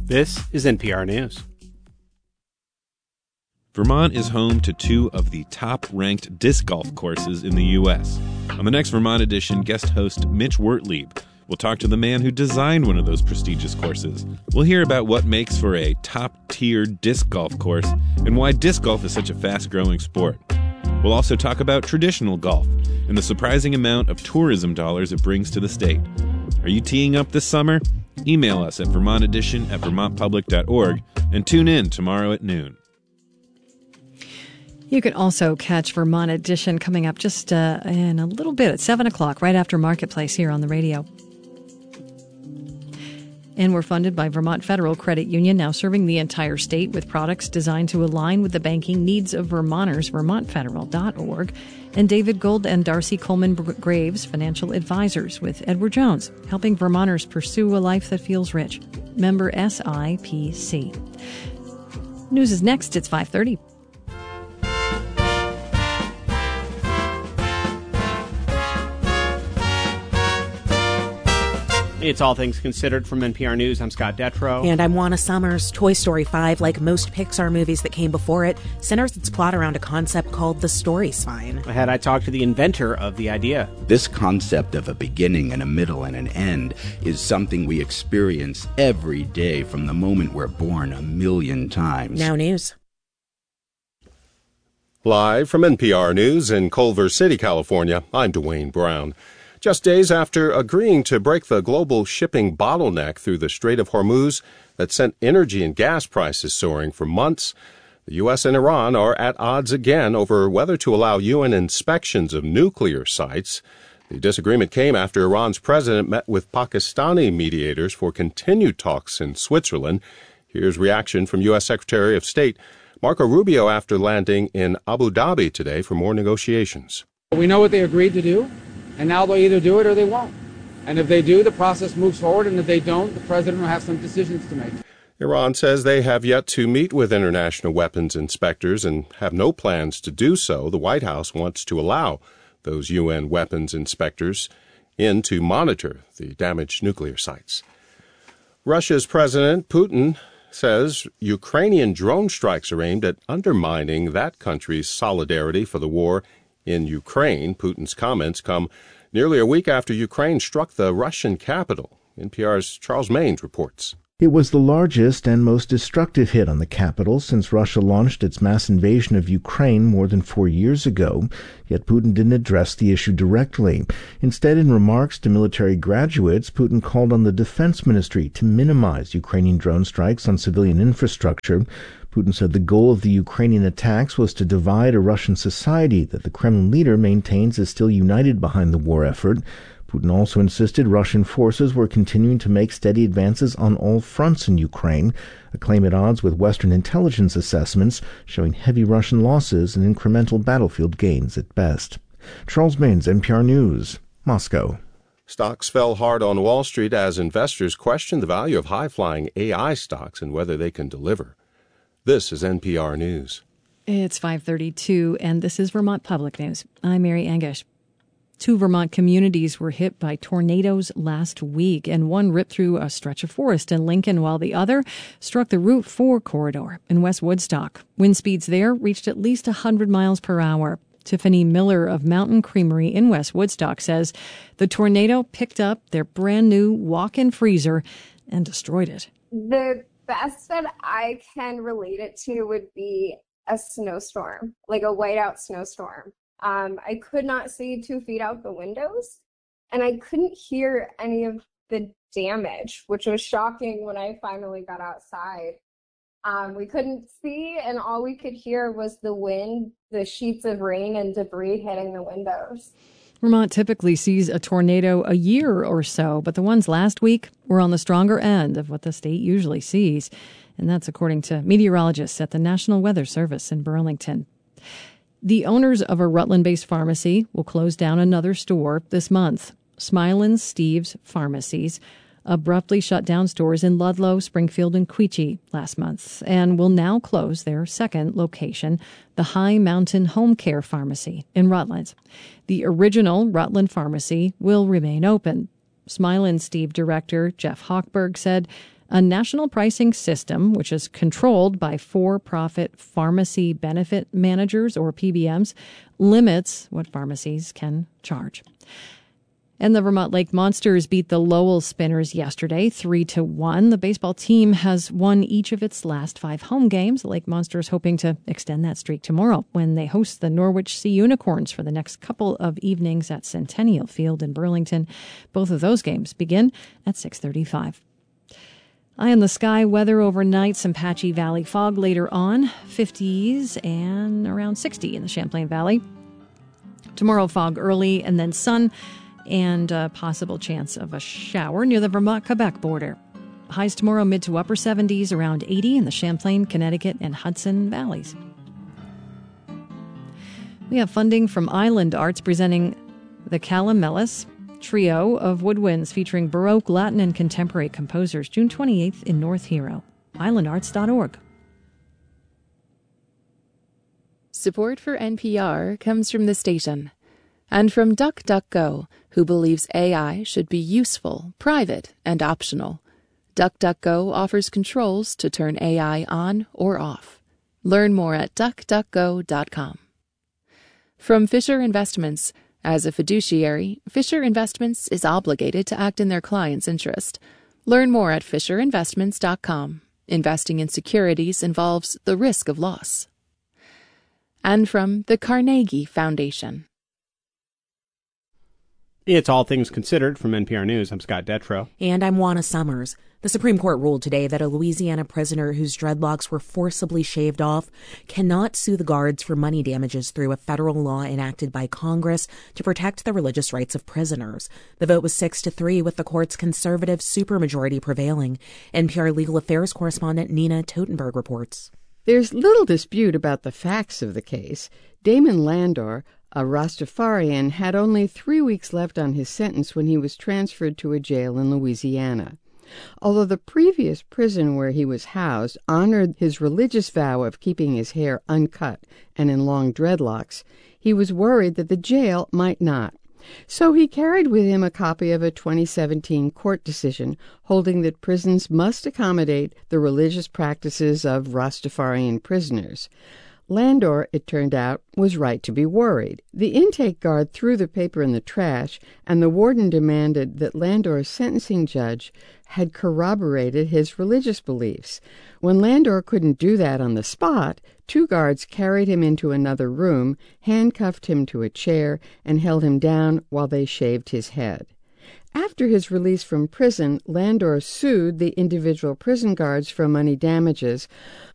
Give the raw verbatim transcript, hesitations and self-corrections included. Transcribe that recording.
This is N P R News. Vermont is home to two of the top-ranked disc golf courses in the U S. On the next Vermont edition, guest host Mitch Wertlieb will talk to the man who designed one of those prestigious courses. We'll hear about what makes for a top-tier disc golf course and why disc golf is such a fast-growing sport. We'll also talk about traditional golf and the surprising amount of tourism dollars it brings to the state. Are you teeing up this summer? Email us at vermont edition at vermont public dot org and tune in tomorrow at noon. You can also catch Vermont Edition coming up just uh, in a little bit at seven o'clock, right after Marketplace here on the radio. And we're funded by Vermont Federal Credit Union, now serving the entire state with products designed to align with the banking needs of Vermonters, vermont federal dot org. And David Gold and Darcy Coleman Graves, financial advisors with Edward Jones, helping Vermonters pursue a life that feels rich. Member S I P C. News is next. It's five thirty. It's All Things Considered from N P R News. I'm Scott Detrow. And I'm Juana Summers. Toy Story five, like most Pixar movies that came before it, centers its plot around a concept called the story spine. Ahead, I talked to the inventor of the idea. This concept of a beginning and a middle and an end is something we experience every day from the moment we're born a million times. Now news. Live from N P R News in Culver City, California, I'm Dwayne Brown. Just days after agreeing to break the global shipping bottleneck through the Strait of Hormuz that sent energy and gas prices soaring for months, the U S and Iran are at odds again over whether to allow U N inspections of nuclear sites. The disagreement came after Iran's president met with Pakistani mediators for continued talks in Switzerland. Here's reaction from U S Secretary of State Marco Rubio after landing in Abu Dhabi today for more negotiations. We know what they agreed to do. And now they'll either do it or they won't. And if they do, the process moves forward. And if they don't, the president will have some decisions to make. Iran says they have yet to meet with international weapons inspectors and have no plans to do so. The White House wants to allow those U N weapons inspectors in to monitor the damaged nuclear sites. Russia's President Putin says Ukrainian drone strikes are aimed at undermining that country's solidarity for the war in Ukraine. Putin's comments come nearly a week after Ukraine struck the Russian capital. N P R's Charles Maynes reports. It was the largest and most destructive hit on the capital since Russia launched its mass invasion of Ukraine more than four years ago, yet Putin didn't address the issue directly. Instead, in remarks to military graduates, Putin called on the defense ministry to minimize Ukrainian drone strikes on civilian infrastructure. Putin said the goal of the Ukrainian attacks was to divide a Russian society that the Kremlin leader maintains is still united behind the war effort. Putin also insisted Russian forces were continuing to make steady advances on all fronts in Ukraine, a claim at odds with Western intelligence assessments showing heavy Russian losses and incremental battlefield gains at best. Charles Maynes, N P R News, Moscow. Stocks fell hard on Wall Street as investors questioned the value of high-flying A I stocks and whether they can deliver. This is N P R News. It's five thirty-two, and this is Vermont Public News. I'm Mary Angish. Two Vermont communities were hit by tornadoes last week, and one ripped through a stretch of forest in Lincoln, while the other struck the Route four corridor in West Woodstock. Wind speeds there reached at least one hundred miles per hour. Tiffany Miller of Mountain Creamery in West Woodstock says the tornado picked up their brand new walk-in freezer and destroyed it. The best that I can relate it to would be a snowstorm, like a whiteout snowstorm. Um, I could not see two feet out the windows, and I couldn't hear any of the damage, which was shocking when I finally got outside. Um, we couldn't see, and all we could hear was the wind, the sheets of rain and debris hitting the windows. Vermont typically sees a tornado a year or so, but the ones last week were on the stronger end of what the state usually sees. And that's according to meteorologists at the National Weather Service in Burlington. The owners of a Rutland-based pharmacy will close down another store this month. Smilin' Steve's Pharmacies abruptly shut down stores in Ludlow, Springfield, and Quechee last month and will now close their second location, the High Mountain Home Care Pharmacy in Rutland. The original Rutland pharmacy will remain open. Smilin' Steve director Jeff Hochberg said A national pricing system, which is controlled by for-profit pharmacy benefit managers, or P B Ms, limits what pharmacies can charge. And the Vermont Lake Monsters beat the Lowell Spinners yesterday, three to one. The baseball team has won each of its last five home games. The Lake Monsters hoping to extend that streak tomorrow when they host the Norwich Sea Unicorns for the next couple of evenings at Centennial Field in Burlington. Both of those games begin at six thirty-five. Eye on the sky, weather overnight, some patchy valley fog later on, fifties and around sixty in the Champlain Valley. Tomorrow, fog early and then sun, and a possible chance of a shower near the Vermont-Quebec border. Highs tomorrow mid to upper seventies, around eighty in the Champlain, Connecticut, and Hudson valleys. We have funding from Island Arts presenting the Calamelis Trio of Woodwinds featuring Baroque, Latin, and contemporary composers, June twenty-eighth in North Hero. island arts dot org. Support for N P R comes from the station and from DuckDuckGo, who believes A I should be useful, private, and optional. DuckDuckGo offers controls to turn A I on or off. Learn more at duck duck go dot com. From Fisher Investments. As a fiduciary, Fisher Investments is obligated to act in their client's interest. Learn more at fisher investments dot com. Investing in securities involves the risk of loss. And from the Carnegie Foundation. It's All Things Considered from N P R News. I'm Scott Detrow. And I'm Juana Summers. The Supreme Court ruled today that a Louisiana prisoner whose dreadlocks were forcibly shaved off cannot sue the guards for money damages through a federal law enacted by Congress to protect the religious rights of prisoners. The vote was six to three, with the court's conservative supermajority prevailing. N P R legal affairs correspondent Nina Totenberg reports. There's little dispute about the facts of the case. Damon Landor, a Rastafarian, had only three weeks left on his sentence when he was transferred to a jail in Louisiana. Although the previous prison where he was housed honored his religious vow of keeping his hair uncut and in long dreadlocks, he was worried that the jail might not. So he carried with him a copy of a twenty seventeen court decision holding that prisons must accommodate the religious practices of Rastafarian prisoners. Landor, it turned out, was right to be worried. The intake guard threw the paper in the trash, and the warden demanded that Landor's sentencing judge had corroborated his religious beliefs. When Landor couldn't do that on the spot, two guards carried him into another room, handcuffed him to a chair, and held him down while they shaved his head. After his release from prison, Landor sued the individual prison guards for money damages.